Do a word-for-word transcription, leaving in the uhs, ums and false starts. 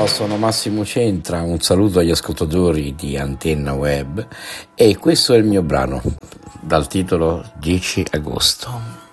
sono Massimo Centra, un saluto agli ascoltatori di Antenna Web e questo è il mio brano dal titolo dieci agosto.